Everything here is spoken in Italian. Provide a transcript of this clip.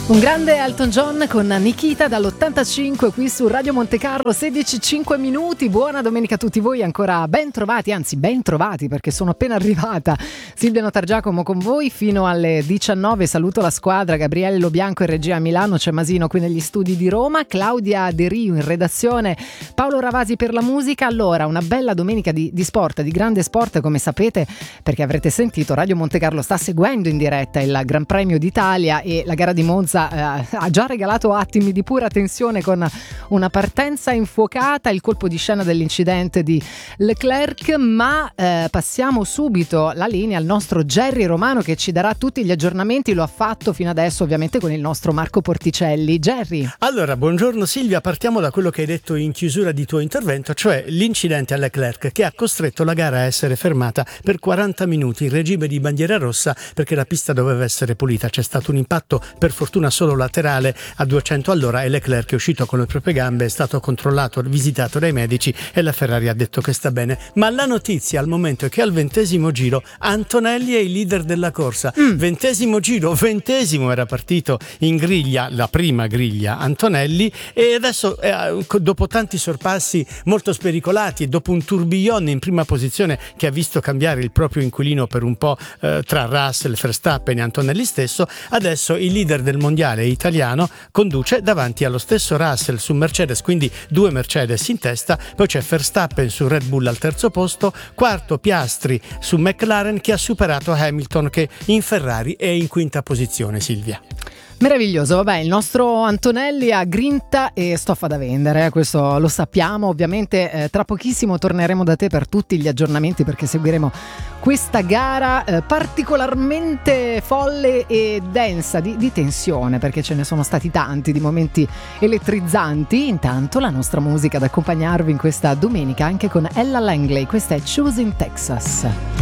Un grande Elton John con Nikita dall'85 qui su Radio Monte Carlo, 16:05 minuti. Buona domenica a tutti voi, ancora ben trovati, anzi ben trovati perché sono appena arrivata. Silvia Notargiacomo con voi fino alle 19. Saluto la squadra, Gabriele Lobianco in regia a Milano, c'è Masino qui negli studi di Roma, Claudia De Rio in redazione, Paolo Ravasi per la musica. Allora, una bella domenica di sport, di grande sport, come sapete, perché avrete sentito Radio Monte Carlo sta seguendo in diretta il Gran Premio d'Italia e la gara di Monza ha già regalato attimi di pura tensione con una partenza infuocata, il colpo di scena dell'incidente di Leclerc, ma passiamo subito la linea al nostro Gerry Romano che ci darà tutti gli aggiornamenti. Lo ha fatto fino adesso ovviamente con il nostro Marco Porticelli. Gerry. Allora, buongiorno Silvia, partiamo da quello che hai detto in chiusura di tuo intervento, cioè l'incidente a Leclerc che ha costretto la gara a essere fermata per 40 minuti in regime di bandiera rossa perché la pista doveva essere pulita. C'è stato un impatto per fortuna solo laterale a 200 all'ora e Leclerc è uscito con le proprie gambe, è stato controllato, visitato dai medici e la Ferrari ha detto che sta bene. Ma la notizia al momento è che al 20° giro Antonelli è il leader della corsa. 20° giro, 20° era partito in griglia, la prima griglia Antonelli, e adesso dopo tanti sorpassi molto spericolati e dopo un tourbillon in prima posizione che ha visto cambiare il proprio inquilino per un po' tra Russell, Verstappen e Antonelli stesso, adesso il leader del mondiale italiano conduce davanti allo stesso Russell su Mercedes, quindi 2 Mercedes in testa, poi c'è Verstappen su Red Bull al terzo posto, quarto Piastri su McLaren che ha superato Hamilton che in Ferrari è in quinta posizione. Silvia. Meraviglioso, vabbè, il nostro Antonelli ha grinta e stoffa da vendere, questo lo sappiamo. Ovviamente tra pochissimo torneremo da te per tutti gli aggiornamenti perché seguiremo questa gara particolarmente folle e densa di tensione, perché ce ne sono stati tanti di momenti elettrizzanti. Intanto la nostra musica ad accompagnarvi in questa domenica anche con Ella Langley, questa è Choosing Texas.